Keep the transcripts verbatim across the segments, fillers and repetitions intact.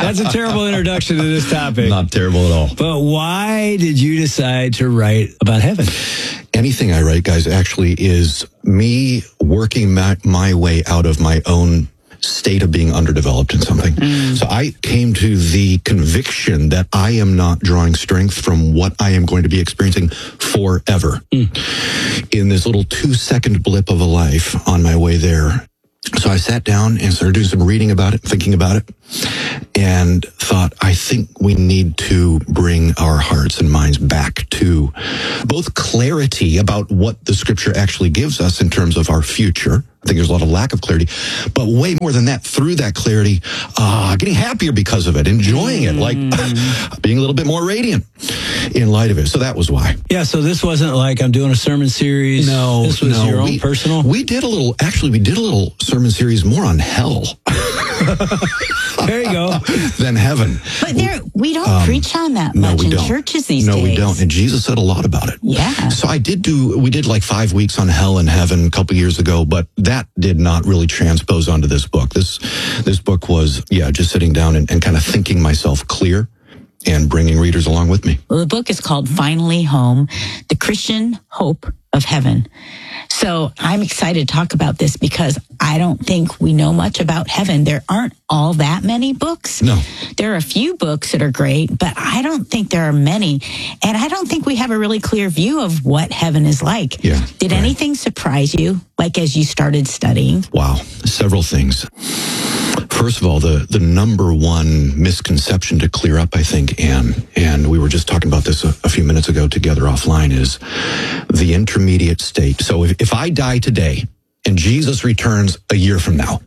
That's a terrible introduction to this topic. Not terrible at all. But why did you decide to write about heaven? Anything I write, guys, actually is me working my, my way out of my own state of being underdeveloped in something. Mm. So I came to the conviction that I am not drawing strength from what I am going to be experiencing forever. Mm. In this little two-second blip of a life on my way there. So I sat down and started doing some reading about it, thinking about it, and thought, I think we need to bring our hearts and minds back to both clarity about what the scripture actually gives us in terms of our future. I think there's a lot of lack of clarity, but way more than that, through that clarity, uh, getting happier because of it, enjoying it, like being a little bit more radiant in light of it. So that was why. Yeah, so this wasn't like I'm doing a sermon series. No, This was no, your own we, personal? We did a little, actually, we did a little sermon series more on hell. There you go. Than heaven. But there, we don't Um, preach on that no, much we in don't. churches these no, days. we don't. And Jesus said a lot about it. Yeah. So I did do, we did like five weeks on hell and heaven a couple years ago, but that did not really transpose onto this book. This, this book was, yeah, just sitting down and, and kind of thinking myself clear and bringing readers along with me. Well, the book is called Finally Home, The Christian Hope of Heaven. So I'm excited to talk about this because I don't think we know much about heaven. There aren't all that many books. No. There are a few books that are great, but I don't think there are many. And I don't think we have a really clear view of what heaven is like. Yeah, Did right. anything surprise you, like as you started studying? Wow. Several things. First of all, the, the number one misconception to clear up, I think, Anne, and we were just talking about this a, a few minutes ago together offline, is the intermediate state. So if, if I die today and Jesus returns a year from now,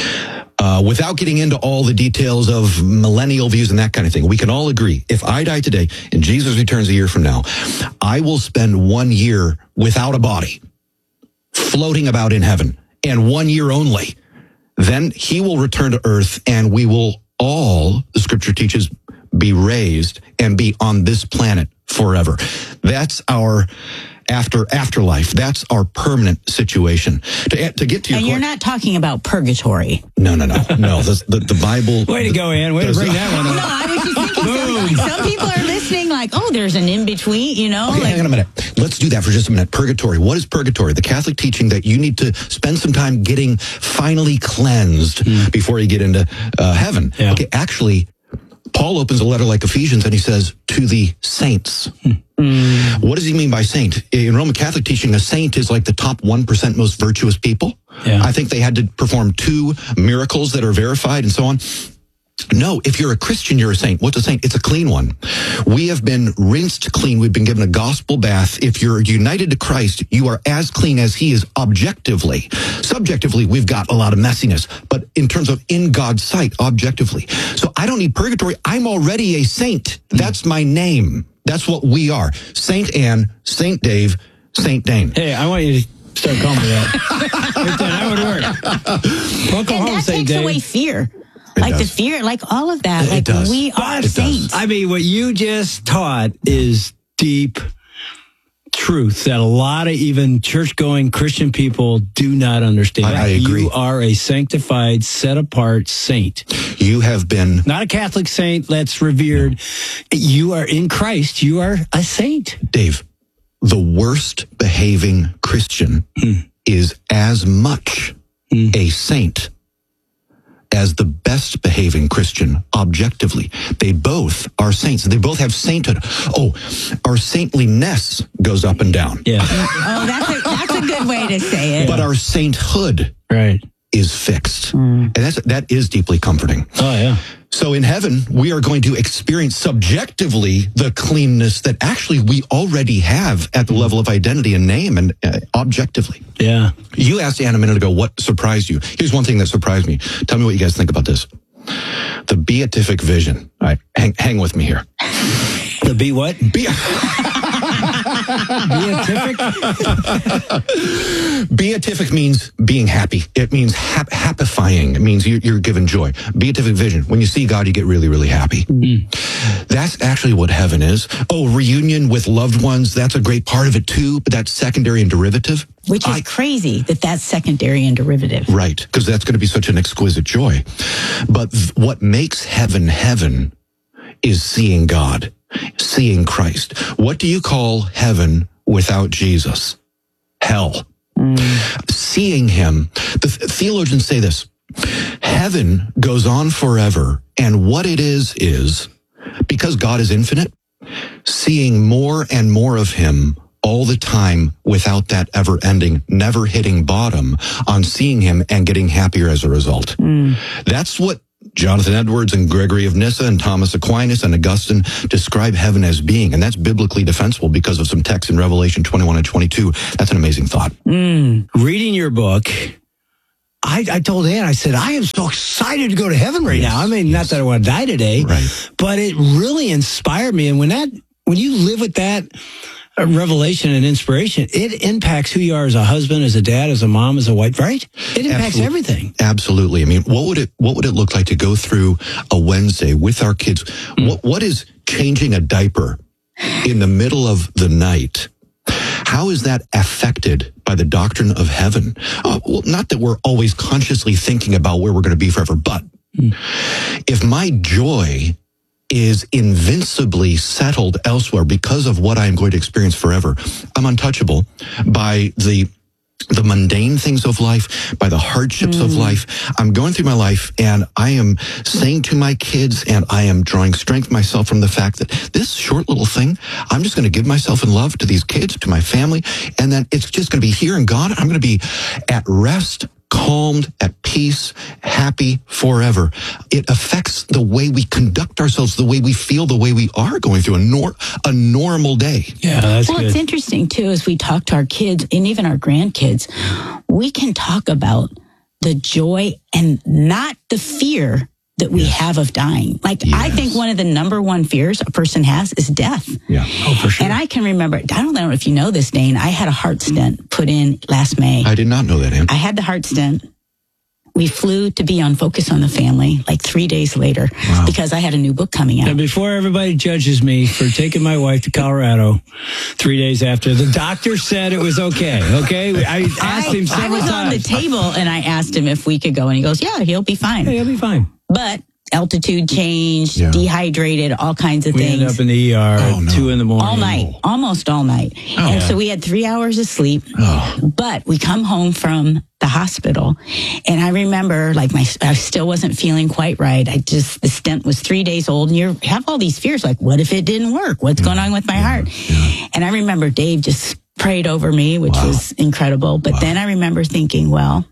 uh, without getting into all the details of millennial views and that kind of thing, we can all agree, if I die today and Jesus returns a year from now, I will spend one year without a body, floating about in heaven, and one year only. Then he will return to earth and we will all, the scripture teaches, be raised and be on this planet forever. That's our after afterlife. That's our permanent situation. To, to get to your And you're que- not talking about purgatory. No, no, no, no. The, the, the Bible. Way to go, Ann. Way to bring that one No, up. I was just thinking, some, some people are listening like, oh, there's an in-between, you know? Okay, like, hang on a minute. Let's do that for just a minute. Purgatory. What is purgatory? The Catholic teaching that you need to spend some time getting finally cleansed mm. before you get into uh, heaven. Yeah. Okay, actually, Paul opens a letter like Ephesians and he says, to the saints. Mm. What does he mean by saint? In Roman Catholic teaching, a saint is like the top one percent most virtuous people. Yeah. I think they had to perform two miracles that are verified and so on. No, if you're a Christian, you're a saint. What's a saint? It's a clean one. We have been rinsed clean. We've been given a gospel bath. If you're united to Christ, you are as clean as he is objectively. Subjectively, we've got a lot of messiness. But in terms of in God's sight, objectively. So I don't need purgatory. I'm already a saint. That's my name. That's what we are. Saint Anne, Saint Dave, Saint Dane. Hey, I want you to start calling me that. Right then, that would work. Welcome and home, that Saint takes Dave. away fear. It like does. the fear, like all of that. It like does. we are It does. saints. I mean, what you just taught is deep truth that a lot of even church-going Christian people do not understand. I, I agree. You are a sanctified, set-apart saint. You have been... Not a Catholic saint that's revered. You are in Christ. You are a saint. Dave, the worst behaving Christian mm. is as much mm. a saint as the best behaving Christian objectively. They both are saints. They both have sainthood. Oh, our saintliness goes up and down. Yeah. Oh, that's a, that's a good way to say it. But our sainthood right. is fixed. Mm. And that's, that is deeply comforting. Oh, yeah. So in heaven, we are going to experience subjectively the cleanness that actually we already have at the level of identity and name and uh, objectively. Yeah. You asked Ann a minute ago what surprised you. Here's one thing that surprised me. Tell me what you guys think about this. The beatific vision. All right, hang, hang with me here. The be what? Be- Beatific? Beatific means being happy. It means hap- happifying. It means you're, you're given joy. Beatific vision. When you see God, you get really, really happy. Mm. That's actually what heaven is. Oh, reunion with loved ones, that's a great part of it too, but that's secondary and derivative. Which is I, crazy that that's secondary and derivative. Right, because that's going to be such an exquisite joy. But th- what makes heaven heaven is seeing God, seeing Christ. What do you call heaven without Jesus? Hell. Mm. Seeing him, the th- theologians say this, heaven goes on forever, and what it is is, because God is infinite, seeing more and more of him all the time without that ever ending, never hitting bottom on seeing him and getting happier as a result. Mm. That's what Jonathan Edwards and Gregory of Nyssa and Thomas Aquinas and Augustine describe heaven as being. And that's biblically defensible because of some text in Revelation twenty-one and twenty-two. That's an amazing thought. Mm. Reading your book, I, I told Ann, I said, I am so excited to go to heaven right yes, now. I mean, yes. not that I want to die today, right. but it really inspired me. And when that, when you live with that revelation and inspiration, it impacts who you are as a husband, as a dad, as a mom, as a wife, right? It impacts Absolutely. everything. Absolutely. I mean, what would it what would it look like to go through a Wednesday with our kids? Mm. What what is changing a diaper in the middle of the night? How is that affected by the doctrine of heaven? Uh, well, not that we're always consciously thinking about where we're going to be forever, but mm. if my joy is invincibly settled elsewhere because of what I'm going to experience forever, I'm untouchable by the the mundane things of life, by the hardships mm. of life. I'm going through my life and I am saying to my kids, and I am drawing strength myself from the fact that this short little thing, I'm just going to give myself in love to these kids, to my family, and then it's just going to be here in God. I'm going to be at rest, calmed, at peace, happy forever. It affects the way we conduct ourselves, the way we feel, the way we are going through a, nor- a normal day. Yeah, that's well, good. It's interesting, too, as we talk to our kids and even our grandkids, we can talk about the joy and not the fear that we yes. have of dying. Like, yes. I think one of the number one fears a person has is death. Yeah. Oh, for sure. And I can remember, I don't know if you know this, Dane, I had a heart stent put in last May. I did not know that, Ann. I had the heart stent. We flew to be on Focus on the Family like three days later wow. because I had a new book coming out. And before everybody judges me for taking my wife to Colorado three days after, the doctor said it was okay. Okay, I asked I, him several I was times. on the table and I asked him if we could go, and he goes, "Yeah, he'll be fine. Yeah, he'll be fine." But altitude change, yeah. dehydrated, all kinds of we things. We ended up in the E R oh, at no. two in the morning. All night, almost all night. Oh, and yeah. so we had three hours of sleep. Oh. But we come home from the hospital, and I remember, like, my I still wasn't feeling quite right. I just, the stent was three days old, and you have all these fears, like, what if it didn't work? What's yeah. going on with my yeah. heart? Yeah. And I remember Dave just prayed over me, which wow. was incredible. But wow. then I remember thinking, well,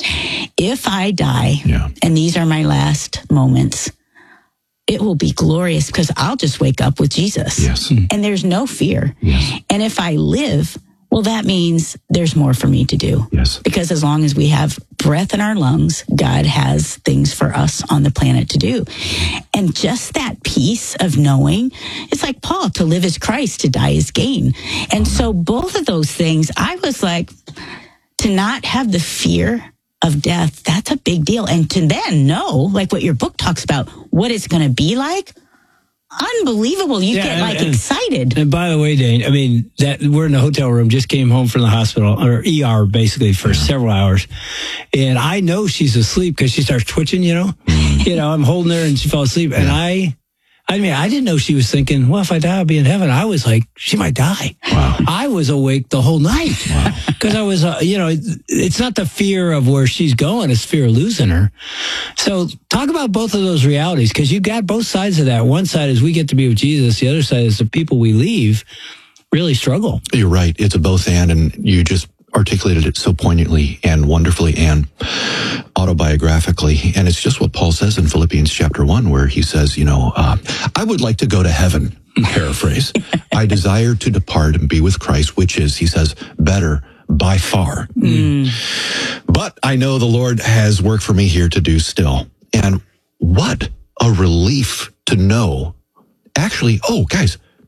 if I die, yeah. and these are my last moments, it will be glorious because I'll just wake up with Jesus. Yes. And there's no fear. Yes. And if I live, well, that means there's more for me to do. Yes. Because as long as we have breath in our lungs, God has things for us on the planet to do. And just that peace of knowing, it's like Paul, to live is Christ, to die is gain. And so both of those things, I was like, to not have the fear of death, that's a big deal. And to then know, like what your book talks about, what it's going to be like, unbelievable. You yeah, get like and, excited. And by the way, Dane, I mean, that we're in the hotel room, just came home from the hospital, or E R basically, for yeah. several hours. And I know she's asleep because she starts twitching, you know. Mm. You know, I'm holding her and she fell asleep. Yeah. And I, I mean, I didn't know she was thinking, well, if I die, I'll be in heaven. I was like, she might die. Wow. I was awake the whole night. Because wow. I was, uh, you know, it's not the fear of where she's going, it's fear of losing her. So talk about both of those realities, because you got both sides of that. One side is we get to be with Jesus. The other side is the people we leave really struggle. You're right. It's a both and, and you just articulated it so poignantly and wonderfully and autobiographically. And it's just what Paul says in Philippians chapter one, where he says, you know, uh, I would like to go to heaven, paraphrase. I desire to depart and be with Christ, which is, he says, better by far. Mm. But I know the Lord has work for me here to do still. And what a relief to know, actually, oh, guys,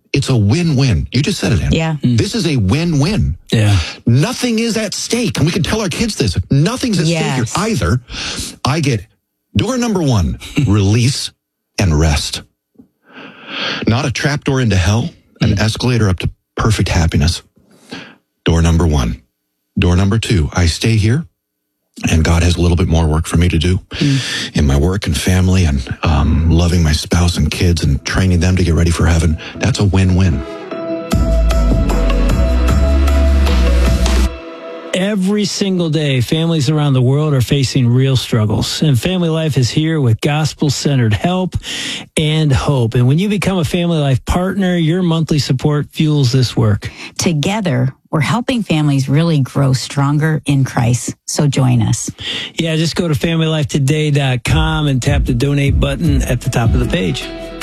It's a win-win. You just said it, Ann. Yeah. This is a win-win. Yeah. Nothing is at stake. And we can tell our kids this. Nothing's at Yes. stake here either. I get door number one, release and rest. Not a trapdoor into hell, an escalator up to perfect happiness. Door number one. Door number two, I stay here, and God has a little bit more work for me to do mm. in my work and family and um, loving my spouse and kids and training them to get ready for heaven. That's a win-win. Every single day, families around the world are facing real struggles, and Family Life is here with gospel-centered help and hope. And when you become a Family Life partner, your monthly support fuels this work. Together, we're helping families really grow stronger in Christ. So join us. Yeah, just go to family life today dot com and tap the donate button at the top of the page.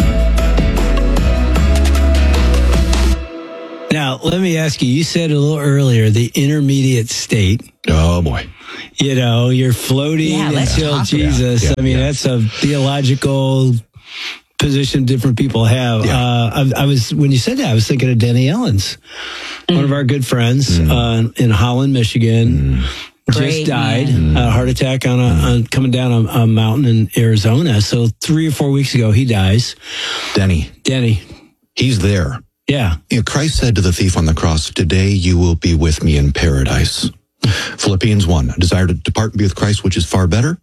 Now, let me ask you, you said a little earlier, the intermediate state. Oh, boy. You know, you're floating yeah, until Jesus. Yeah, I mean, yeah. that's a theological position different people have. Yeah. Uh, I, I was, when you said that, I was thinking of Denny Ellens, mm. one of our good friends mm. uh, in Holland, Michigan. Mm. Just Great died, man. a heart attack on a on coming down a, a mountain in Arizona. So three or four weeks ago, he dies. Denny. Denny. He's there. Yeah. You know, Christ said to the thief on the cross, today you will be with me in paradise. Philippians one, a desire to depart and be with Christ, which is far better.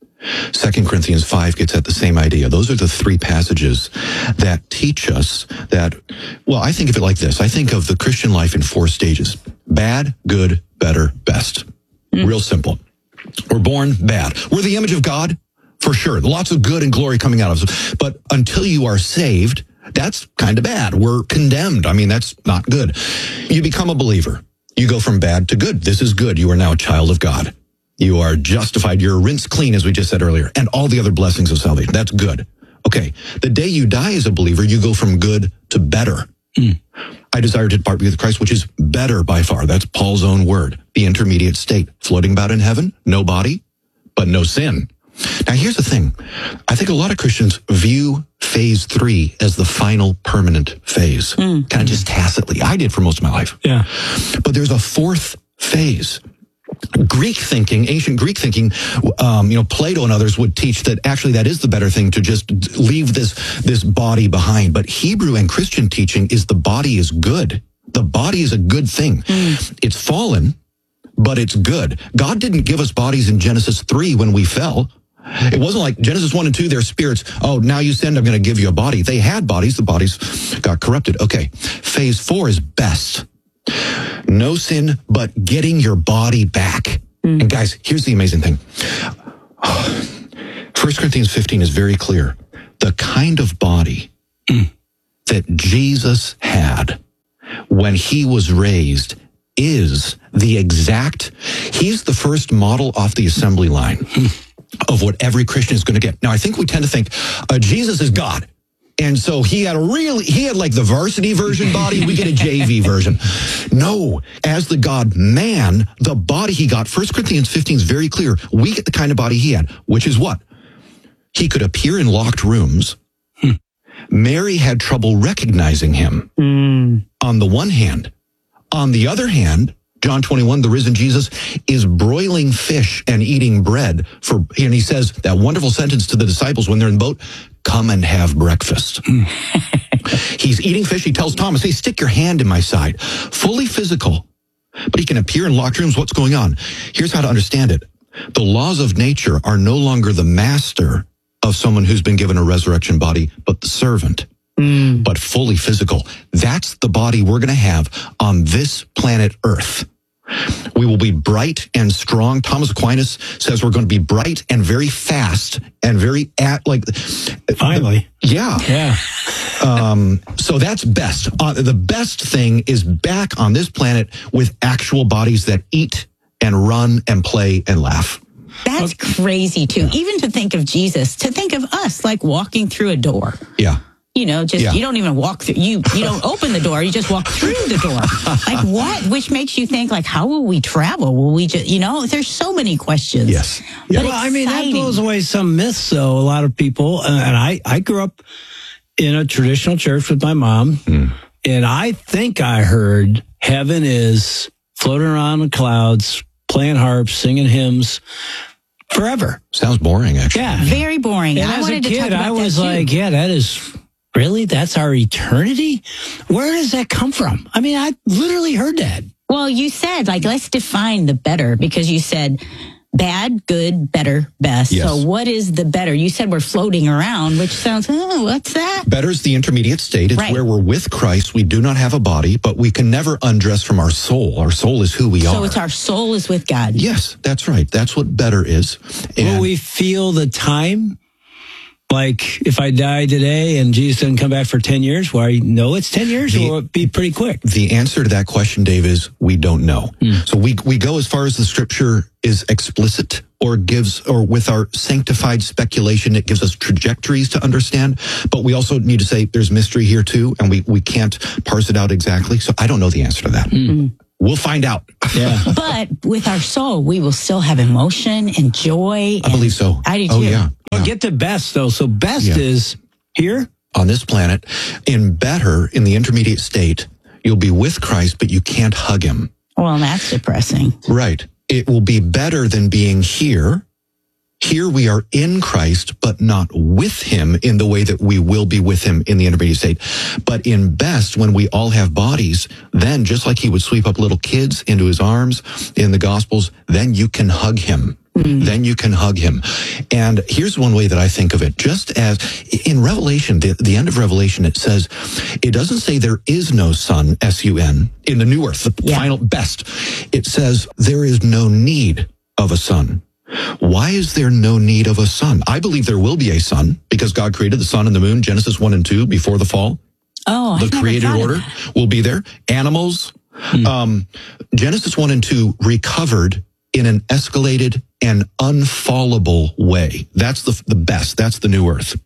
Second Corinthians five gets at the same idea. Those are the three passages that teach us that, well, I think of it like this. I think of the Christian life in four stages. Bad, good, better, best. Mm. Real simple. We're born bad. We're the image of God, for sure. Lots of good and glory coming out of us. But until you are saved, that's kind of bad. We're condemned. I mean, that's not good. You become a believer. You go from bad to good. This is good. You are now a child of God. You are justified. You're rinsed clean, as we just said earlier, and all the other blessings of salvation. That's good. Okay. The day you die as a believer, you go from good to better. Mm. I desire to depart with Christ, which is better by far. That's Paul's own word. The intermediate state, floating about in heaven, no body, but no sin. Now, here's the thing. I think a lot of Christians view phase three as the final permanent phase, mm. kind of just tacitly. I did for most of my life. Yeah. But there's a fourth phase. Greek thinking, ancient Greek thinking, um, you know, Plato and others would teach that actually that is the better thing, to just leave this, this body behind. But Hebrew and Christian teaching is the body is good. The body is a good thing. Mm. It's fallen, but it's good. God didn't give us bodies in Genesis three when we fell. It wasn't like Genesis one and two, their spirits, oh, now you sinned, I'm going to give you a body. They had bodies, the bodies got corrupted. Okay, phase four is best. No sin, but getting your body back. Mm. And guys, here's the amazing thing. First Corinthians fifteen is very clear. The kind of body mm. that Jesus had when he was raised is the exact, he's the first model off the assembly line of what every Christian is going to get. Now, I think we tend to think uh, Jesus is God. And so he had a really, he had like the varsity version body. We get a J V version. No, as the God man, the body he got, First Corinthians fifteen is very clear. We get the kind of body he had, which is what? He could appear in locked rooms. Hmm. Mary had trouble recognizing him mm. on the one hand. On the other hand, John twenty-one, the risen Jesus is broiling fish and eating bread for, and he says that wonderful sentence to the disciples when they're in the boat, come and have breakfast. Mm. He's eating fish. He tells Thomas, hey, stick your hand in my side. Fully physical, but he can appear in locked rooms. What's going on? Here's how to understand it. The laws of nature are no longer the master of someone who's been given a resurrection body, but the servant. Mm. But fully physical. That's the body we're going to have on this planet Earth. We will be bright and strong. Thomas Aquinas says we're going to be bright and very fast and very at like. Finally. The, yeah. Yeah. um, so that's best. Uh, the best thing is back on this planet with actual bodies that eat and run and play and laugh. That's crazy too. Yeah. Even to think of Jesus, to think of us like walking through a door. Yeah. You know, just, yeah. you don't even walk through, you, you don't open the door, you just walk through the door. Like what? Which makes you think like, how will we travel? Will we just, you know, there's so many questions. Yes. Yeah. Well, I mean, that blows away some myths though. A lot of people, uh, and I, I grew up in a traditional church with my mom. Mm. And I think I heard heaven is floating around in clouds, playing harps, singing hymns forever. Sounds boring, actually. Yeah. Very boring. And I as wanted a to talk kid, about I was that too. like, yeah, that is really, that's our eternity? Where does that come from? I mean, I literally heard that. Well, you said, like, let's define the better, because you said bad, good, better, best. Yes. So what is the better? You said we're floating around, which sounds, oh, what's that? Better is the intermediate state. It's Right. where we're with Christ. We do not have a body, but we can never undress from our soul. Our soul is who we So are. it's our soul is with God. Yes, that's right. That's what better is. And Will we feel the time? Like if I die today and Jesus doesn't come back for ten years, well, I know it's ten years The- or will it be pretty quick? the answer to that question, Dave, is we don't know. So we we go as far as the scripture is explicit or gives, or with our sanctified speculation, it gives us trajectories to understand. But we also need to say there's mystery here too, and we, we can't parse it out exactly. So I don't know the answer to that. We'll find out. Yeah. But with our soul, we will still have emotion and joy. I believe so. I do Oh, too. yeah. Well, get to best though. So best Yeah. is here. On this planet, in better, in the intermediate state, you'll be with Christ, but you can't hug him. Well, that's depressing. Right. It will be better than being here. Here we are in Christ, but not with him in the way that we will be with him in the intermediate state. But in best, when we all have bodies, then just like he would sweep up little kids into his arms in the Gospels, then you can hug him. Then you can hug him. And here's one way that I think of it. Just as in Revelation, the, the end of Revelation, it says, it doesn't say there is no sun, S U N, in the new earth, the Yeah. final best. It says there is no need of a sun. Why is there no need of a sun? I believe there will be a sun because God created the sun and the moon, Genesis one and two, before the fall. Oh, The I've never created thought of order that. will be there. Animals. Um, Genesis one and two recovered in an escalated and unfallable way. That's the, the best. That's the new earth.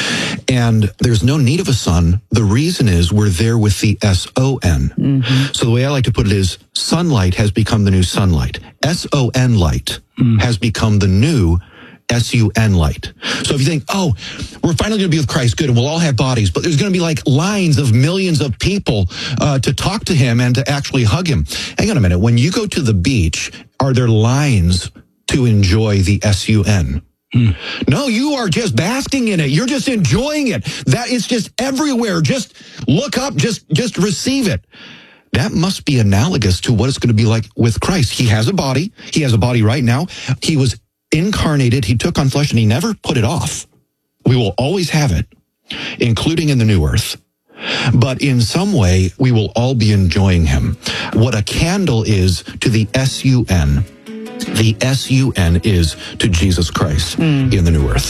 And there's no need of a sun. The reason is we're there with the S O N. Mm-hmm. So the way I like to put it is sunlight has become the new sunlight. S O N light has become the new S U N light. So if you think, oh, we're finally going to be with Christ, good, and we'll all have bodies, but there's going to be like lines of millions of people uh, to talk to him and to actually hug him. Hang on a minute. When you go to the beach, are there lines to enjoy the S U N? No, you are just basking in it. You're just enjoying it. That is just everywhere. Just look up, just just receive it. That must be analogous to what it's going to be like with Christ. He has a body. He has a body right now. He was incarnated. He took on flesh and he never put it off. We will always have it, including in the new earth. But in some way, we will all be enjoying him. What a candle is to the S U N, the S U N is to Jesus Christ in the new earth.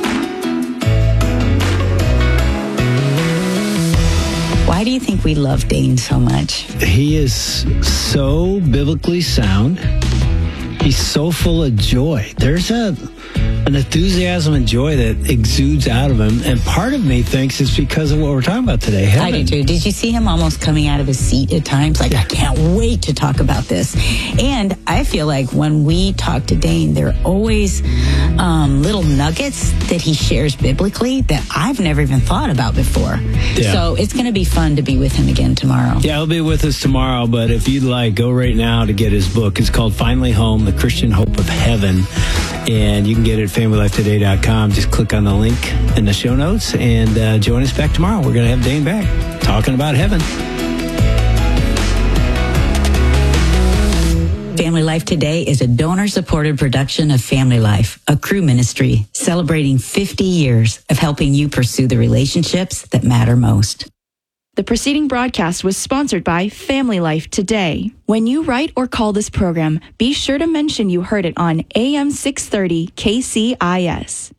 Why do you think we love Dane so much? He is so biblically sound. He's so full of joy. There's a an enthusiasm and joy that exudes out of him. And part of me thinks it's because of what we're talking about today. Heaven. I do too. Did you see him almost coming out of his seat at times? Like, I can't wait to talk about this. And I feel like when we talk to Dane, there are always um, little nuggets that he shares biblically that I've never even thought about before. Yeah. So it's going to be fun to be with him again tomorrow. Yeah, he'll be with us tomorrow, but if you'd like, go right now to get his book. It's called Finally Home, The Christian Hope of Heaven. And you can get it at family life today dot com. Just click on the link in the show notes and uh, join us back tomorrow. We're going to have Dane back talking about heaven. Family Life Today is a donor-supported production of Family Life, a crew ministry celebrating fifty years of helping you pursue the relationships that matter most. The preceding broadcast was sponsored by Family Life Today. When you write or call this program, be sure to mention you heard it on A M six thirty K C I S.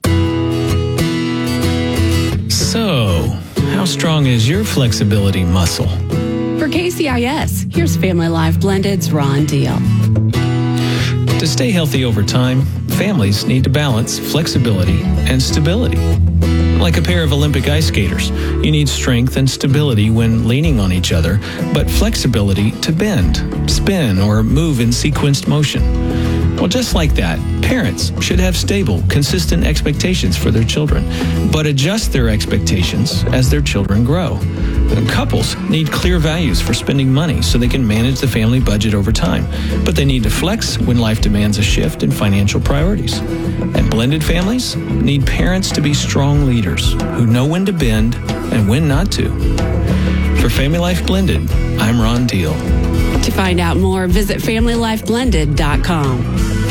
So, how strong is your flexibility muscle? For K C I S, here's Family Life Blended's Ron Deal. To stay healthy over time, families need to balance flexibility and stability. Like a pair of Olympic ice skaters, you need strength and stability when leaning on each other, but flexibility to bend, spin, or move in sequenced motion. Well, just like that, parents should have stable, consistent expectations for their children, but adjust their expectations as their children grow. Couples need clear values for spending money so they can manage the family budget over time, but they need to flex when life demands a shift in financial priorities. And blended families need parents to be strong leaders who know when to bend and when not to. For Family Life Blended, I'm Ron Deal. To find out more, visit family life blended dot com.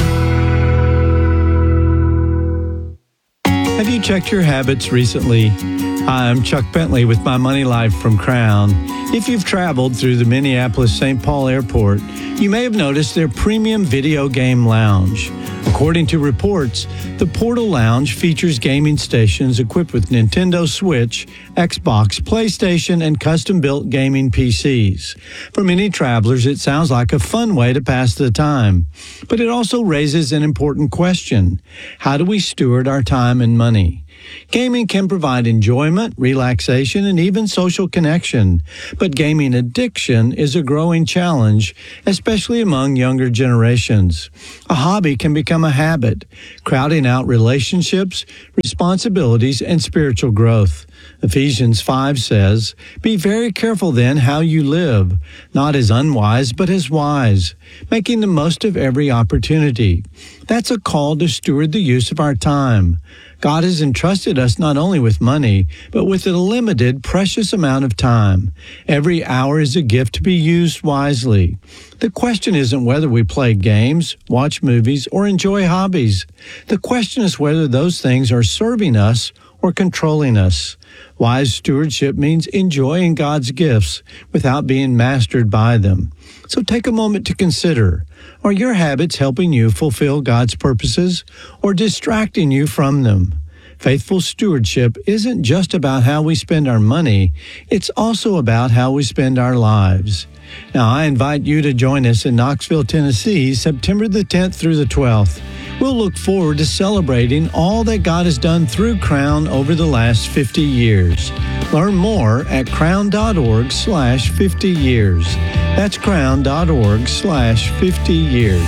Have you checked your habits recently? Hi, I'm Chuck Bentley with My Money Life from Crown. If you've traveled through the Minneapolis-Saint Paul Airport, you may have noticed their premium video game lounge. According to reports, the Portal Lounge features gaming stations equipped with Nintendo Switch, Xbox, PlayStation, and custom-built gaming P Cs. For many travelers, it sounds like a fun way to pass the time. But it also raises an important question. How do we steward our time and money? Gaming can provide enjoyment, relaxation, and even social connection. But gaming addiction is a growing challenge, especially among younger generations. A hobby can become a habit, crowding out relationships, responsibilities, and spiritual growth. Ephesians five says, "Be very careful then how you live, not as unwise, but as wise, making the most of every opportunity." That's a call to steward the use of our time. God has entrusted us not only with money, but with a limited, precious amount of time. Every hour is a gift to be used wisely. The question isn't whether we play games, watch movies, or enjoy hobbies. The question is whether those things are serving us or controlling us. Wise stewardship means enjoying God's gifts without being mastered by them. So take a moment to consider, are your habits helping you fulfill God's purposes or distracting you from them? Faithful stewardship isn't just about how we spend our money, it's also about how we spend our lives. Now, I invite you to join us in Knoxville, Tennessee, September the tenth through the twelfth. We'll look forward to celebrating all that God has done through Crown over the last fifty years. Learn more at crown.org slash 50 years. That's crown.org slash 50 years.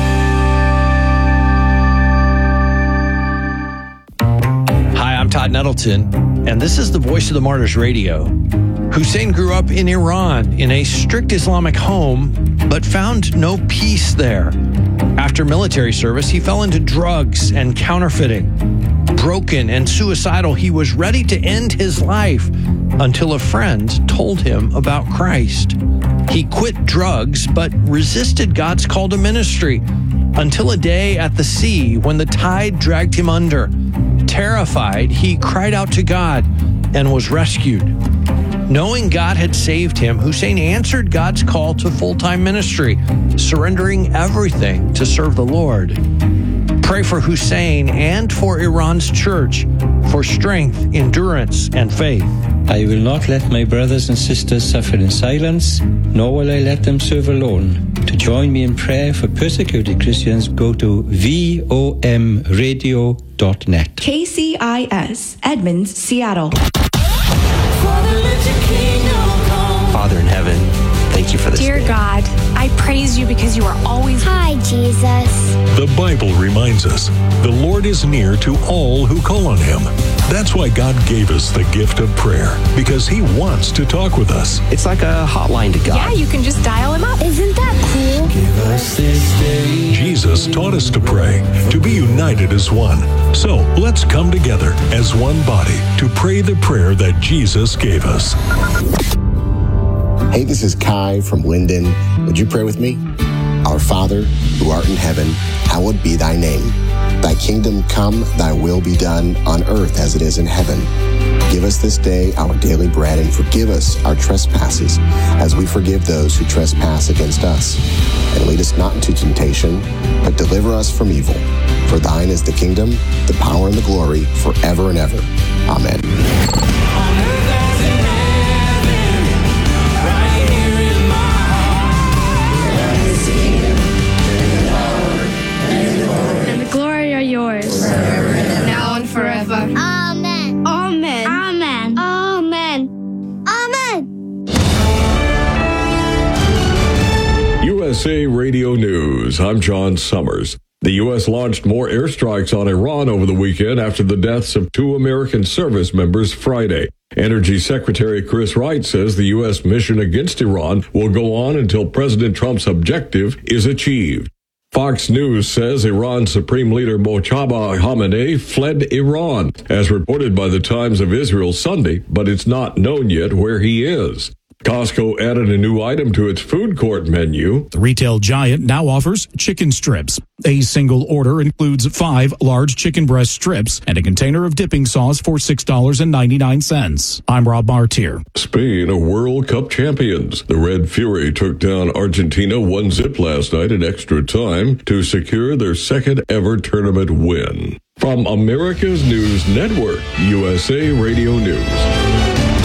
Hi, I'm Todd Nettleton, and this is the Voice of the Martyrs Radio. Hussein grew up in Iran in a strict Islamic home, but found no peace there. After military service, he fell into drugs and counterfeiting. Broken and suicidal, he was ready to end his life until a friend told him about Christ. He quit drugs, but resisted God's call to ministry until a day at the sea when the tide dragged him under. Terrified, he cried out to God and was rescued. Knowing God had saved him, Hussein answered God's call to full-time ministry, surrendering everything to serve the Lord. Pray for Hussein and for Iran's church for strength, endurance, and faith. I will not let my brothers and sisters suffer in silence, nor will I let them serve alone. To join me in prayer for persecuted Christians, go to V O M radio dot net. K C I S, Edmonds, Seattle. Father in heaven, thank you for this Dear day. God, I praise you because you are always... Hi, Jesus. The Bible reminds us the Lord is near to all who call on him. That's why God gave us the gift of prayer, because he wants to talk with us. It's like a hotline to God. Yeah, you can just dial him up. Isn't that cool? Give us this day. Jesus taught us to pray, to be united as one. So let's come together as one body to pray the prayer that Jesus gave us. Hey, this is Kai from Linden. Would you pray with me? Our Father, who art in heaven, hallowed be thy name. Thy kingdom come, thy will be done on earth as it is in heaven. Give us this day our daily bread, and forgive us our trespasses as we forgive those who trespass against us. And lead us not into temptation, but deliver us from evil. For thine is the kingdom, the power, and the glory forever and ever. Amen. Yours. Now and forever. Amen. Amen. Amen. Amen. Amen. U S A Radio News. I'm John Summers. The U S launched more airstrikes on Iran over the weekend after the deaths of two American service members Friday. Energy Secretary Chris Wright says the U S mission against Iran will go on until President Trump's objective is achieved. Fox News says Iran's Supreme Leader Mojtaba Khamenei fled Iran, as reported by the Times of Israel Sunday, but it's not known yet where he is. Costco added a new item to its food court menu. The retail giant now offers chicken strips. A single order includes five large chicken breast strips and a container of dipping sauce for six dollars and ninety-nine cents. I'm Rob Martier. Spain are World Cup champions. The Red Fury took down Argentina one zip last night in extra time to secure their second ever tournament win. From America's News Network, U S A Radio News.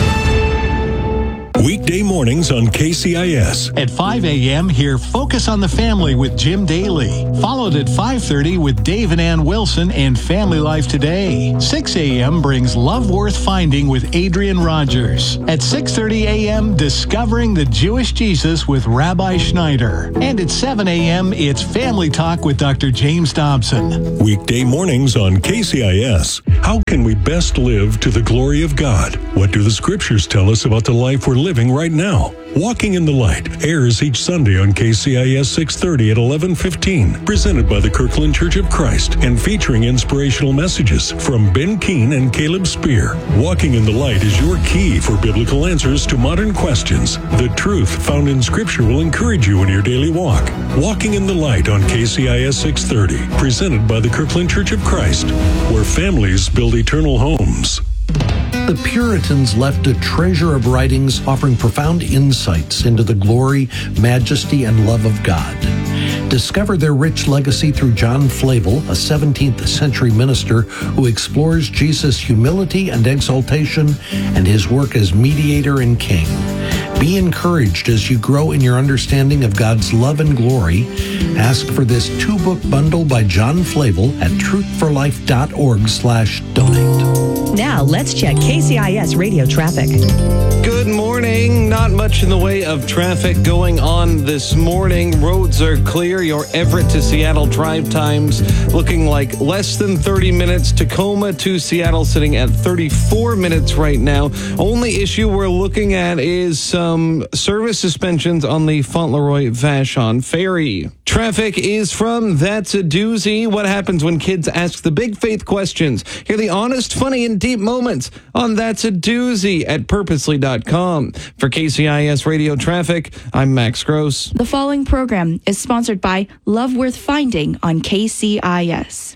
Weekday mornings on K C I S. At five a.m., hear Focus on the Family with Jim Daly. Followed at five thirty with Dave and Ann Wilson and Family Life Today. six a.m. brings Love Worth Finding with Adrian Rogers. At six thirty a.m., Discovering the Jewish Jesus with Rabbi Schneider. And at seven a.m., it's Family Talk with Doctor James Dobson. Weekday mornings on K C I S. How can we best live to the glory of God? What do the scriptures tell us about the life we're living right now? Walking in the Light airs each Sunday on K C I S six thirty at eleven fifteen, presented by the Kirkland Church of Christ and featuring inspirational messages from Ben Keene and Caleb Spear. Walking in the Light is your key for biblical answers to modern questions. The truth found in Scripture will encourage you in your daily walk. Walking in the Light on K C I S six thirty, presented by the Kirkland Church of Christ, where families build eternal homes. The Puritans left a treasure of writings offering profound insights into the glory, majesty, and love of God. Discover their rich legacy through John Flavel, a seventeenth century minister who explores Jesus' humility and exaltation and his work as mediator and king. Be encouraged as you grow in your understanding of God's love and glory. Ask for this two-book bundle by John Flavel at truthforlife.org slash donate. Now let's check K C I S radio traffic. Good morning. Not much in the way of traffic going on this morning. Roads are clear. Your Everett to Seattle drive times looking like less than thirty minutes. Tacoma to Seattle sitting at thirty-four minutes right now. Only issue we're looking at is some service suspensions on the Fauntleroy-Vashon ferry. Traffic is from That's a Doozy. What happens when kids ask the big faith questions? Hear the honest, funny, and deep moments on That's a Doozy at purposely dot com. For K C I S Radio Traffic, I'm Max Gross. The following program is sponsored by Love Worth Finding on K C I S.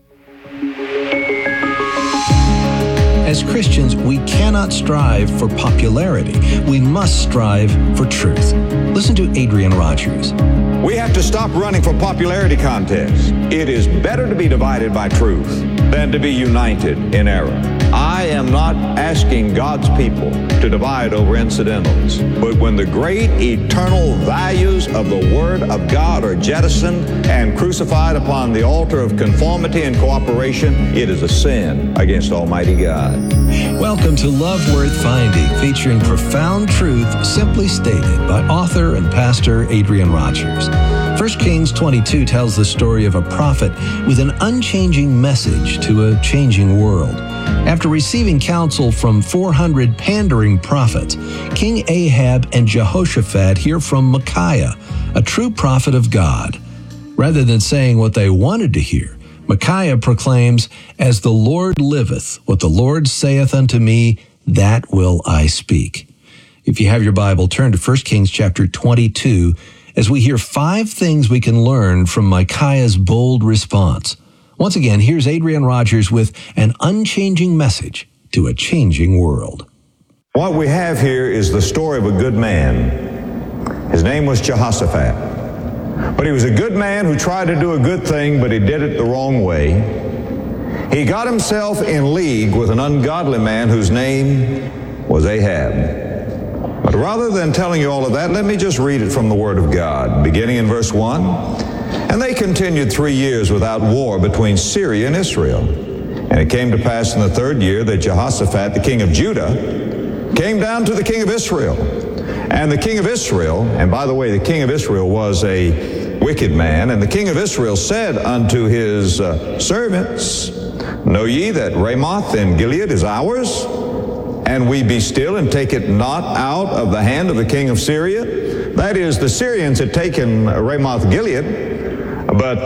As Christians, we cannot strive for popularity. We must strive for truth. Listen to Adrian Rogers. We have to stop running for popularity contests. It is better to be divided by truth than to be united in error. I am not asking God's people to divide over incidentals, but when the great eternal values of the Word of God are jettisoned and crucified upon the altar of conformity and cooperation, it is a sin against Almighty God. Welcome to Love Worth Finding, featuring profound truth simply stated by author and pastor Adrian Rogers. First Kings twenty-two tells the story of a prophet with an unchanging message to a changing world. After receiving counsel from four hundred pandering prophets, King Ahab and Jehoshaphat hear from Micaiah, a true prophet of God. Rather than saying what they wanted to hear, Micaiah proclaims, "As the Lord liveth, what the Lord saith unto me, that will I speak." If you have your Bible, turn to First Kings chapter twenty-two as we hear five things we can learn from Micaiah's bold response. Once again, here's Adrian Rogers with an unchanging message to a changing world. What we have here is the story of a good man. His name was Jehoshaphat. But he was a good man who tried to do a good thing, but he did it the wrong way. He got himself in league with an ungodly man whose name was Ahab. But rather than telling you all of that, let me just read it from the Word of God, beginning in verse one. And they continued three years without war between Syria and Israel. And it came to pass in the third year that Jehoshaphat, the king of Judah, came down to the king of Israel. And the king of Israel, and by the way, the king of Israel was a wicked man. And the king of Israel said unto his uh, servants, know ye that Ramoth in Gilead is ours? And we be still and take it not out of the hand of the king of Syria? That is, the Syrians had taken Ramoth Gilead, but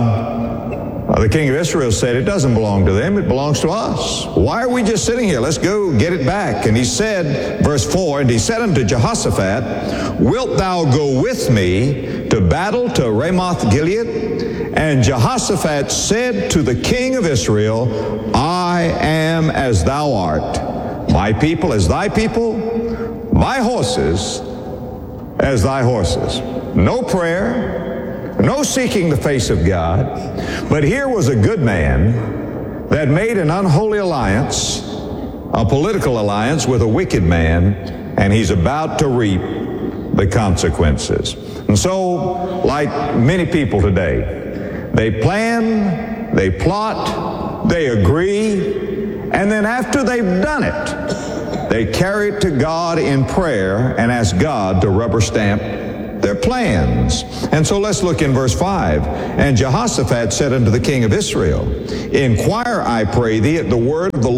uh, the king of Israel said, it doesn't belong to them, it belongs to us. Why are we just sitting here? Let's go get it back. And he said, verse four, and he said unto Jehoshaphat, wilt thou go with me to battle to Ramoth Gilead? And Jehoshaphat said to the king of Israel, I am as thou art. My people as thy people, my horses as thy horses. No prayer, no seeking the face of God. But here was a good man that made an unholy alliance, a political alliance with a wicked man, and he's about to reap the consequences. And so, like many people today, they plan, they plot, they agree, and then after they've done it, they carry it to God in prayer and ask God to rubber stamp their plans. And so let's look in verse five. And Jehoshaphat said unto the king of Israel, inquire, I pray thee, at the word of the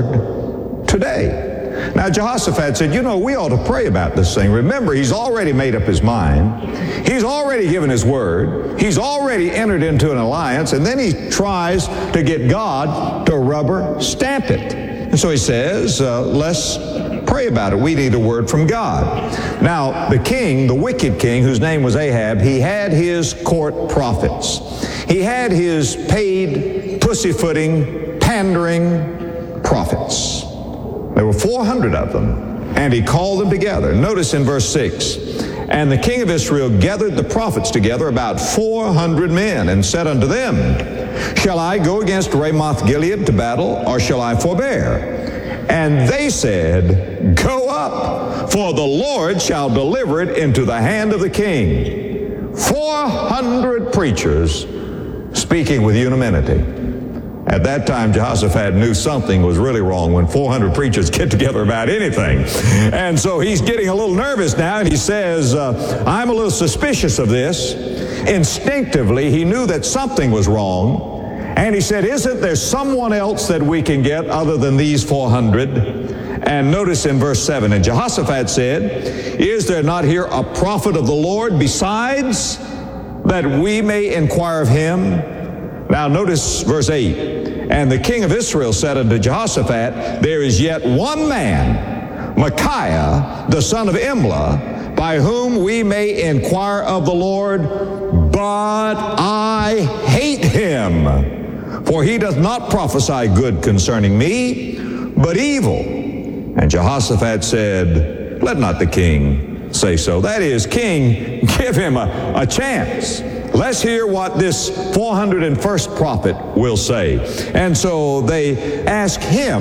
Lord today. Now Jehoshaphat said, you know, we ought to pray about this thing. Remember, he's already made up his mind. He's already given his word. He's already entered into an alliance, and then he tries to get God to rubber stamp it. And so he says, uh, let's pray about it. We need a word from God. Now, the king, the wicked king, whose name was Ahab, he had his court prophets. He had his paid, pussyfooting, pandering prophets. There were four hundred of them, and he called them together. Notice in verse six, and the king of Israel gathered the prophets together, about four hundred men, and said unto them, shall I go against Ramoth Gilead to battle, or shall I forbear? And they said, go up, for the Lord shall deliver it into the hand of the king. Four hundred preachers speaking with unanimity. At that time, Jehoshaphat knew something was really wrong when four hundred preachers get together about anything. And so he's getting a little nervous now, and he says, uh, I'm a little suspicious of this. Instinctively, he knew that something was wrong. And he said, isn't there someone else that we can get other than these four hundred? And notice in verse seven, and Jehoshaphat said, is there not here a prophet of the Lord besides, that we may inquire of him? Now notice verse eight. And the king of Israel said unto Jehoshaphat, there is yet one man, Micaiah, the son of Imlah, by whom we may inquire of the Lord, but I hate him, for he doth not prophesy good concerning me, but evil. And Jehoshaphat said, let not the king say so. That is, king, give him a, a chance. Let's hear what this four hundred first prophet will say. And so they ask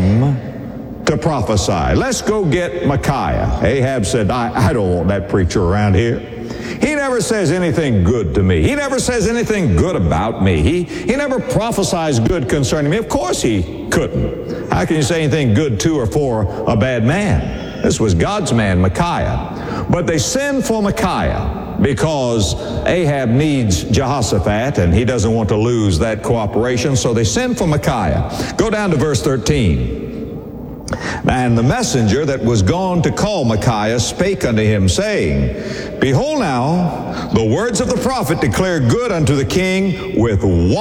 him to prophesy. Let's go get Micaiah. Ahab said, I, I don't want that preacher around here. He never says anything good to me. He never says anything good about me. He, he never prophesies good concerning me. Of course he couldn't. How can you say anything good to or for a bad man? This was God's man, Micaiah. But they send for Micaiah because Ahab needs Jehoshaphat, and he doesn't want to lose that cooperation, so they send for Micaiah. Go down to verse thirteen. And the messenger that was gone to call Micaiah spake unto him, saying, behold now, the words of the prophet declare good unto the king with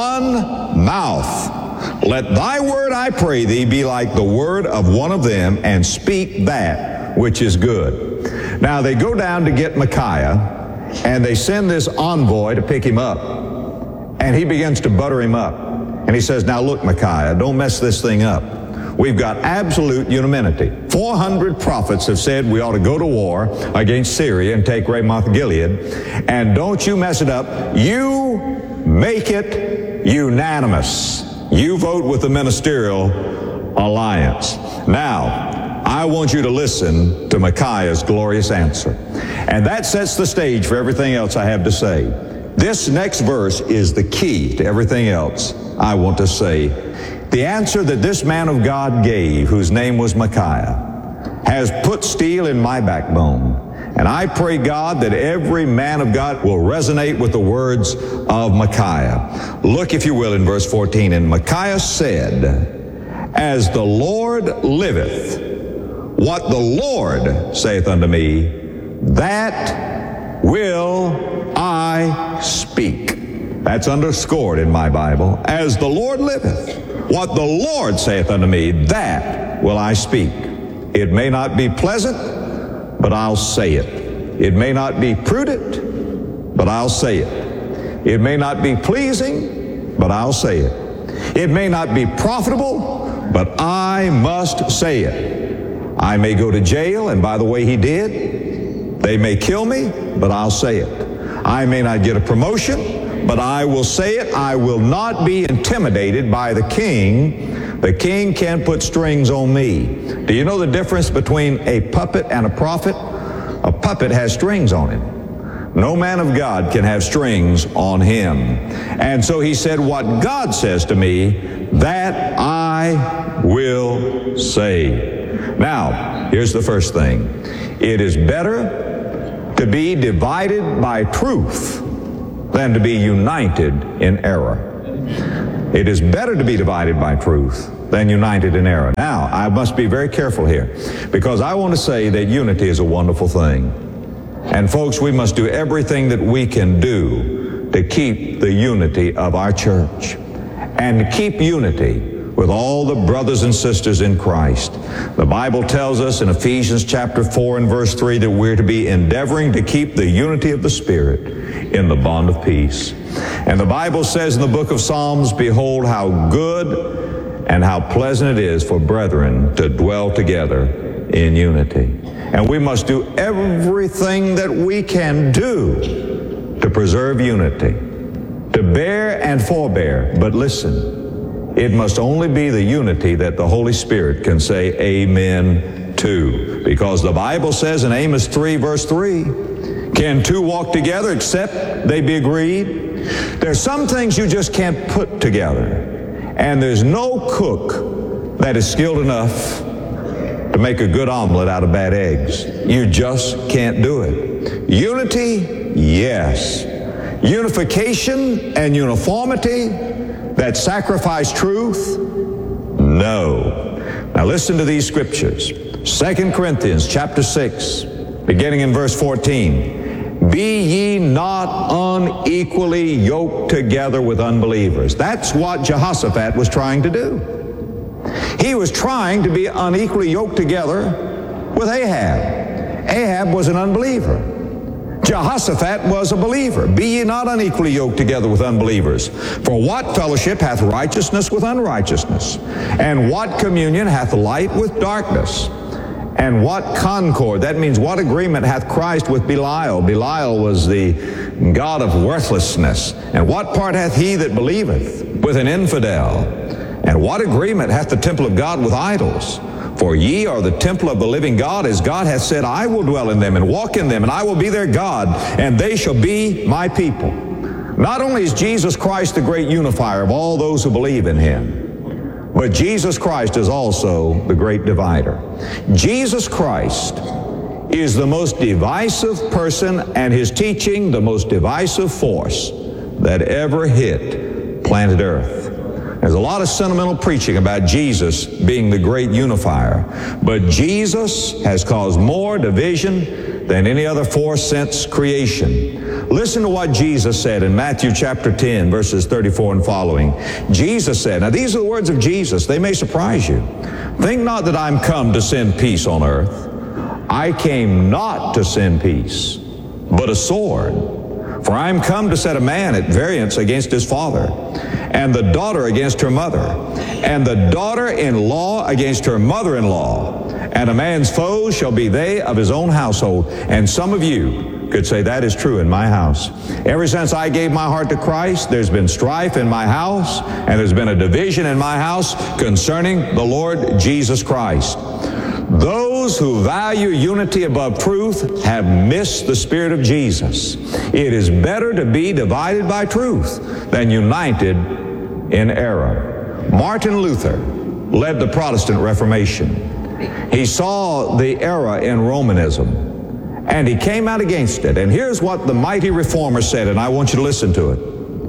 one mouth. Let thy word, I pray thee, be like the word of one of them, and speak that which is good. Now they go down to get Micaiah, and they send this envoy to pick him up. And he begins to butter him up. And he says, now look, Micaiah, don't mess this thing up. We've got absolute unanimity. four hundred prophets have said we ought to go to war against Syria and take Ramoth Gilead. And don't you mess it up. You make it unanimous. You vote with the ministerial alliance. Now, I want you to listen to Micaiah's glorious answer. And that sets the stage for everything else I have to say. This next verse is the key to everything else I want to say. The answer that this man of God gave, whose name was Micaiah, has put steel in my backbone And I pray, God, that every man of God will resonate with the words of Micaiah. Look, if you will, in verse fourteen. And Micaiah said, as the Lord liveth, what the Lord saith unto me, that will I speak. That's underscored in my Bible. As the Lord liveth, what the Lord saith unto me, that will I speak. It may not be pleasant, but I'll say it. It may not be prudent, but I'll say it. It may not be pleasing, but I'll say it. It may not be profitable, but I must say it. I may go to jail, and by the way, he did. They may kill me, but I'll say it. I may not get a promotion, but I will say it. I will not be intimidated by the king. The king can't put strings on me. Do you know the difference between a puppet and a prophet? A puppet has strings on him. No man of God can have strings on him. And so he said, what God says to me, that I will say. Now, here's the first thing. It is better to be divided by truth than to be united in error. It is better to be divided by truth than united in error. Now, I must be very careful here, because I want to say that unity is a wonderful thing. And folks, we must do everything that we can do to keep the unity of our church and keep unity with all the brothers and sisters in Christ. The Bible tells us in Ephesians chapter four and verse three that we're to be endeavoring to keep the unity of the Spirit in the bond of peace. And the Bible says in the book of Psalms, behold how good and how pleasant it is for brethren to dwell together in unity. And we must do everything that we can do to preserve unity, to bear and forbear. But listen, it must only be the unity that the Holy Spirit can say amen to. Because the Bible says in Amos three verse three, can two walk together except they be agreed? There's some things you just can't put together. And there's no cook that is skilled enough to make a good omelet out of bad eggs. You just can't do it. Unity, yes. Unification and uniformity that sacrifice truth, no. Now listen to these scriptures. Second Corinthians chapter six, beginning in verse fourteen. Be ye not unequally yoked together with unbelievers. That's what Jehoshaphat was trying to do. He was trying to be unequally yoked together with Ahab. Ahab was an unbeliever. Jehoshaphat was a believer. Be ye not unequally yoked together with unbelievers. For what fellowship hath righteousness with unrighteousness? And what communion hath light with darkness? And what concord, that means what agreement hath Christ with Belial? Belial was the god of worthlessness. And what part hath he that believeth with an infidel? And what agreement hath the temple of God with idols? For ye are the temple of the living God, as God hath said, I will dwell in them and walk in them, and I will be their God, and they shall be my people. Not only is Jesus Christ the great unifier of all those who believe in him, but Jesus Christ is also the great divider. Jesus Christ is the most divisive person, and his teaching the most divisive force that ever hit planet Earth. There's a lot of sentimental preaching about Jesus being the great unifier, but Jesus has caused more division than any other force since creation. Listen to what Jesus said in Matthew chapter ten, verses thirty-four and following. Jesus said, now these are the words of Jesus. They may surprise you. Think not that I'm come to send peace on earth. I came not to send peace, but a sword. For I am come to set a man at variance against his father, and the daughter against her mother, and the daughter-in-law against her mother-in-law. And a man's foes shall be they of his own household. And some of you could say, that is true in my house. Ever since I gave my heart to Christ, there's been strife in my house, and there's been a division in my house concerning the Lord Jesus Christ. Those who value unity above truth have missed the spirit of Jesus. It is better to be divided by truth than united in error. Martin Luther led the Protestant Reformation. He saw the error in Romanism, and he came out against it. And here's what the mighty reformer said, and I want you to listen to it.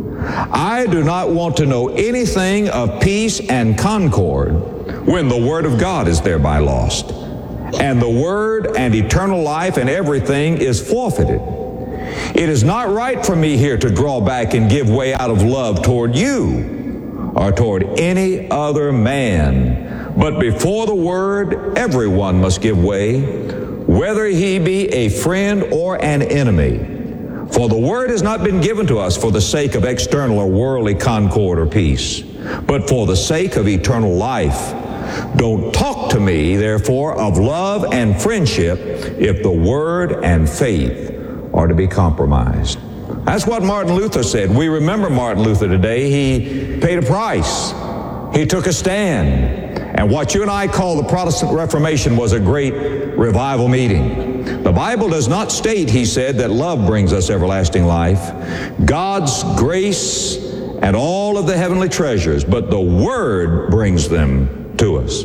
I do not want to know anything of peace and concord when the Word of God is thereby lost, and the Word and eternal life and everything is forfeited. It is not right for me here to draw back and give way out of love toward you or toward any other man. But before the Word, everyone must give way, whether he be a friend or an enemy. For the Word has not been given to us for the sake of external or worldly concord or peace, but for the sake of eternal life. Don't talk to me, therefore, of love and friendship if the Word and faith are to be compromised. That's what Martin Luther said. We remember Martin Luther today. He paid a price. He took a stand. And what you and I call the Protestant Reformation was a great revival meeting. The Bible does not state, he said, that love brings us everlasting life, God's grace and all of the heavenly treasures, but the Word brings them to us.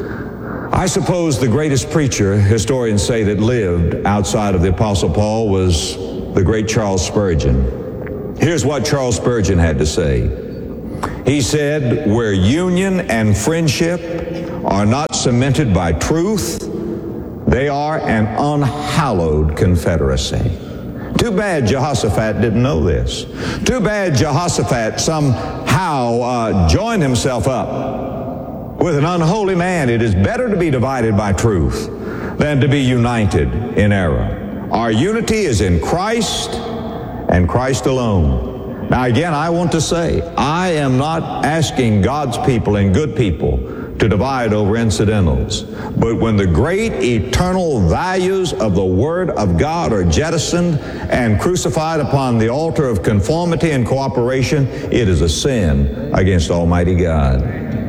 I suppose the greatest preacher, historians say, that lived outside of the Apostle Paul was the great Charles Spurgeon. Here's what Charles Spurgeon had to say. He said, where union and friendship are not cemented by truth, they are an unhallowed confederacy. Too bad Jehoshaphat didn't know this. Too bad Jehoshaphat somehow uh, joined himself up with an unholy man. It is better to be divided by truth than to be united in error. Our unity is in Christ and Christ alone. Now again, I want to say, I am not asking God's people and good people to divide over incidentals. But when the great eternal values of the Word of God are jettisoned and crucified upon the altar of conformity and cooperation, it is a sin against Almighty God.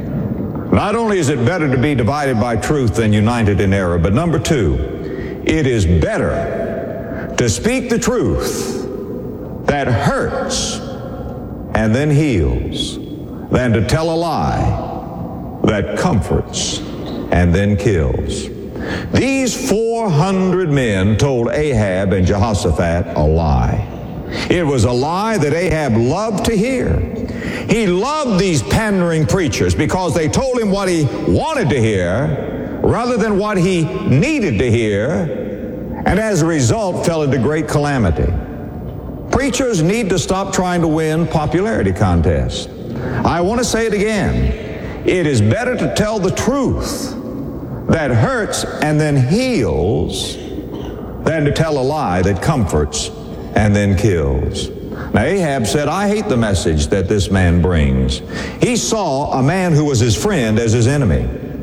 Not only is it better to be divided by truth than united in error, but number two, it is better to speak the truth that hurts and then heals than to tell a lie that comforts and then kills. These four hundred men told Ahab and Jehoshaphat a lie. It was a lie that Ahab loved to hear. He loved these pandering preachers because they told him what he wanted to hear rather than what he needed to hear, and as a result fell into great calamity. Preachers need to stop trying to win popularity contests. I want to say it again. It is better to tell the truth that hurts and then heals than to tell a lie that comforts and then kills. Now Ahab said, I hate the message that this man brings. He saw a man who was his friend as his enemy.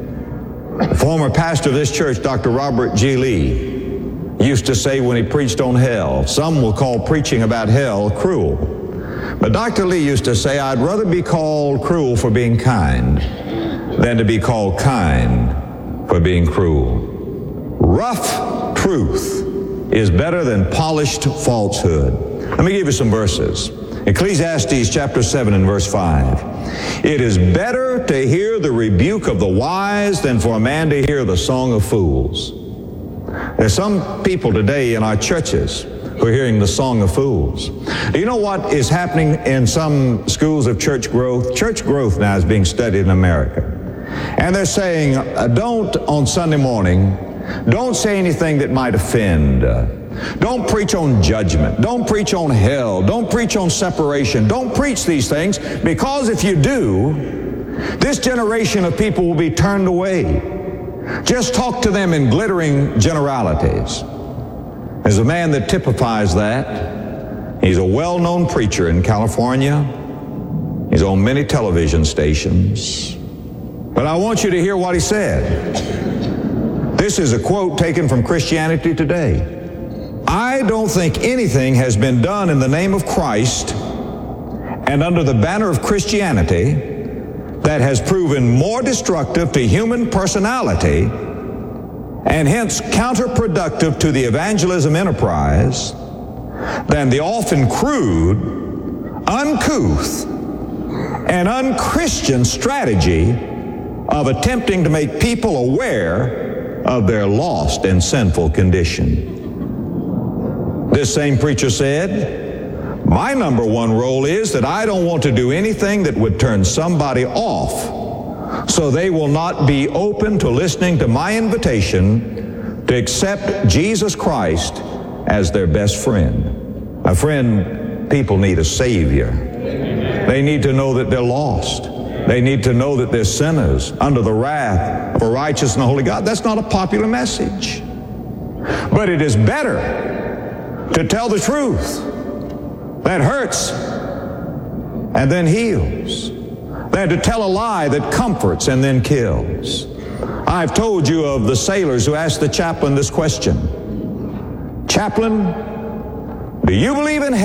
The former pastor of this church, Doctor Robert G. Lee, used to say when he preached on hell, some will call preaching about hell cruel. But Doctor Lee used to say, I'd rather be called cruel for being kind than to be called kind for being cruel. Rough truth is better than polished falsehood. Let me give you some verses. Ecclesiastes chapter seven and verse five. It is better to hear the rebuke of the wise than for a man to hear the song of fools. There's some people today in our churches who are hearing the song of fools. Do you know what is happening in some schools of church growth? Church growth now is being studied in America. And they're saying, uh, don't on Sunday morning, don't say anything that might offend. Uh, don't preach on judgment. Don't preach on hell. Don't preach on separation. Don't preach these things, because if you do, this generation of people will be turned away. Just talk to them in glittering generalities. There's a man that typifies that. He's a well-known preacher in California. He's on many television stations. But I want you to hear what he said. This is a quote taken from Christianity Today. I don't think anything has been done in the name of Christ and under the banner of Christianity that has proven more destructive to human personality and hence counterproductive to the evangelism enterprise than the often crude, uncouth, and unchristian strategy of attempting to make people aware of their lost and sinful condition. This same preacher said, my number one role is that I don't want to do anything that would turn somebody off, so they will not be open to listening to my invitation to accept Jesus Christ as their best friend. My friend, people need a Savior. They need to know that they're lost. They need to know that they're sinners under the wrath of a righteous and holy God. That's not a popular message. But it is better to tell the truth that hurts and then heals than to tell a lie that comforts and then kills. I've told you of the sailors who asked the chaplain this question. Chaplain, do you believe in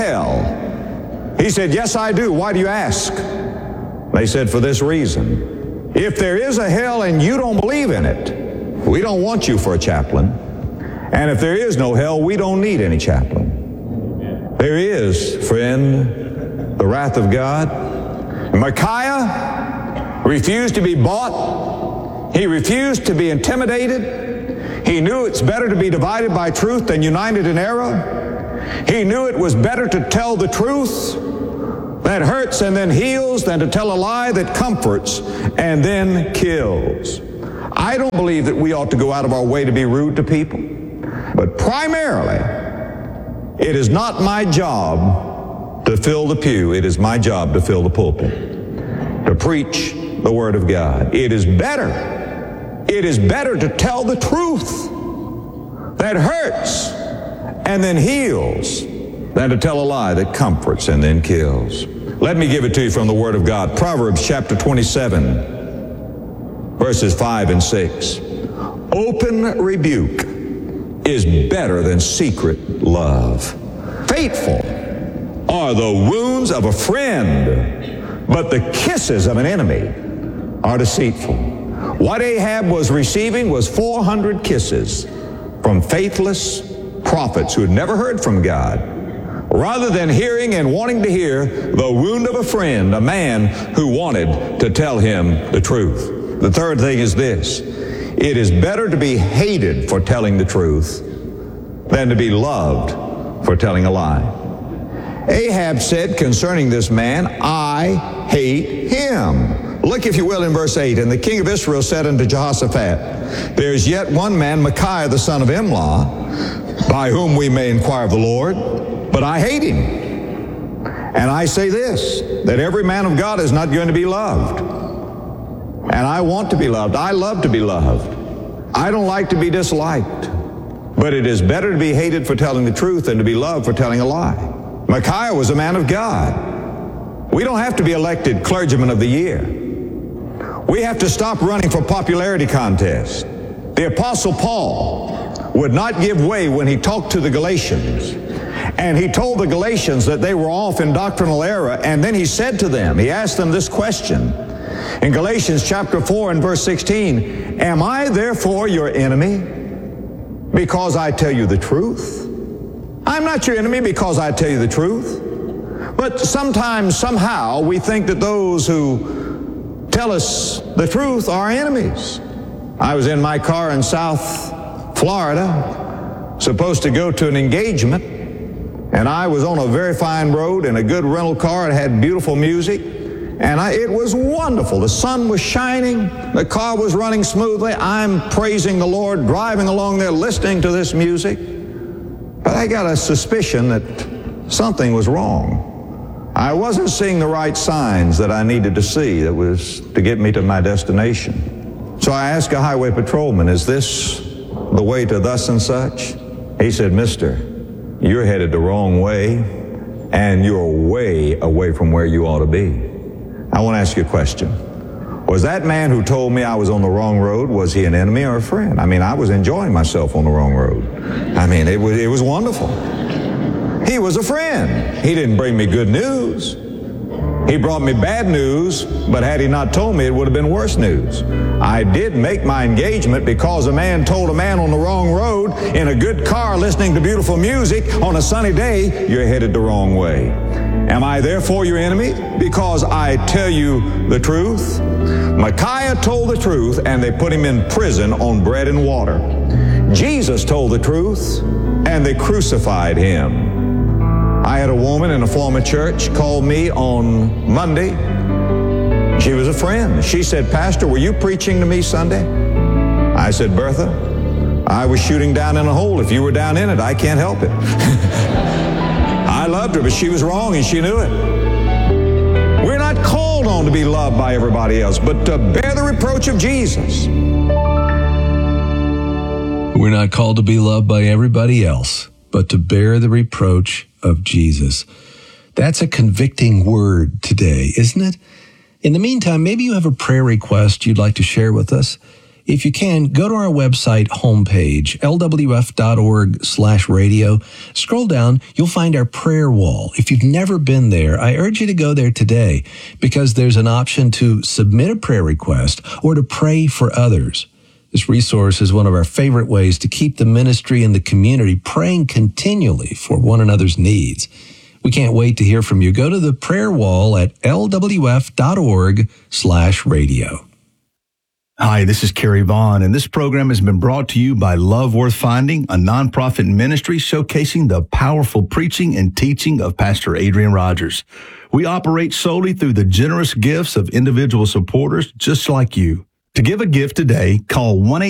hell? He said, yes, I do. Why do you ask? They said, for this reason. If there is a hell and you don't believe in it, we don't want you for a chaplain. And if there is no hell, we don't need any chaplain. There is, friend, the wrath of God. Micaiah refused to be bought. He refused to be intimidated. He knew it's better to be divided by truth than united in error. He knew it was better to tell the truth that hurts and then heals than to tell a lie that comforts and then kills. I don't believe that we ought to go out of our way to be rude to people. But primarily, it is not my job to fill the pew. It is my job to fill the pulpit, to preach the Word of God. It is better, it is better to tell the truth that hurts and then heals than to tell a lie that comforts and then kills. Let me give it to you from the Word of God. Proverbs chapter twenty-seven, verses five and six. Open rebuke is better than secret love. Faithful are the wounds of a friend, but the kisses of an enemy are deceitful. What Ahab was receiving was four hundred kisses from faithless prophets who had never heard from God, rather than hearing and wanting to hear the wound of a friend, a man who wanted to tell him the truth. The third thing is this: it is better to be hated for telling the truth than to be loved for telling a lie. Ahab said concerning this man, I hate him. Look, if you will, in verse eight. And the king of Israel said unto Jehoshaphat, there is yet one man, Micaiah the son of Imlah, by whom we may inquire of the Lord, but I hate him. And I say this, that every man of God is not going to be loved. And I want to be loved. I love to be loved. I don't like to be disliked. But it is better to be hated for telling the truth than to be loved for telling a lie. Micaiah was a man of God. We don't have to be elected clergyman of the year. We have to stop running for popularity contests. The Apostle Paul would not give way when he talked to the Galatians. And he told the Galatians that they were off in doctrinal error. And then he said to them, he asked them this question in Galatians chapter four and verse sixteen, am I therefore your enemy because I tell you the truth? I'm not your enemy because I tell you the truth. But sometimes, somehow, we think that those who tell us the truth are enemies. I was in my car in South Florida, supposed to go to an engagement, and I was on a very fine road in a good rental car. It had beautiful music, and I, it was wonderful. The sun was shining. The car was running smoothly. I'm praising the Lord, driving along there, listening to this music. But I got a suspicion that something was wrong. I wasn't seeing the right signs that I needed to see that was to get me to my destination. So I asked a highway patrolman, is this the way to thus and such? He said, mister, you're headed the wrong way, and you're way away from where you ought to be. I want to ask you a question. Was that man who told me I was on the wrong road, was he an enemy or a friend? I mean, I was enjoying myself on the wrong road. I mean, it was, it was wonderful. He was a friend. He didn't bring me good news. He brought me bad news, but had he not told me, it would have been worse news. I did make my engagement because a man told a man on the wrong road in a good car listening to beautiful music on a sunny day, you're headed the wrong way. Am I therefore your enemy because I tell you the truth? Micaiah told the truth, and they put him in prison on bread and water. Jesus told the truth, and they crucified him. I had a woman in a former church call me on Monday. She was a friend. She said, Pastor, were you preaching to me Sunday? I said, Bertha, I was shooting down in a hole. If you were down in it, I can't help it. I loved her, but she was wrong and she knew it. We're not called on to be loved by everybody else, but to bear the reproach of Jesus. We're not called to be loved by everybody else, but to bear the reproach of Jesus. That's a convicting word today, isn't it? In the meantime, maybe you have a prayer request you'd like to share with us. If you can, go to our website homepage, L W F dot org slash radio. Scroll down, you'll find our prayer wall. If you've never been there, I urge you to go there today because there's an option to submit a prayer request or to pray for others. This resource is one of our favorite ways to keep the ministry and the community praying continually for one another's needs. We can't wait to hear from you. Go to the prayer wall at L W F dot org slash radio. Hi, this is Kerry Vaughn, and this program has been brought to you by Love Worth Finding, a nonprofit ministry showcasing the powerful preaching and teaching of Pastor Adrian Rogers. We operate solely through the generous gifts of individual supporters just like you. To give a gift today, call one eight